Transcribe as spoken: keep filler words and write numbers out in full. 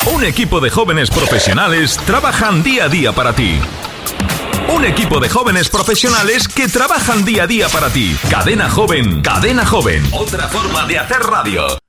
Un equipo de jóvenes profesionales trabajan día a día para ti. Un equipo de jóvenes profesionales que trabajan día a día para ti. Cadena Joven, Cadena Joven. Otra forma de hacer radio.